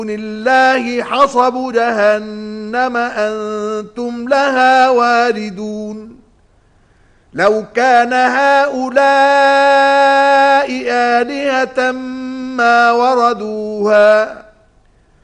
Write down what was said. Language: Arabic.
الله حصب جهنم أنتم لها واردون لو كان هؤلاء آلهة ما وردوها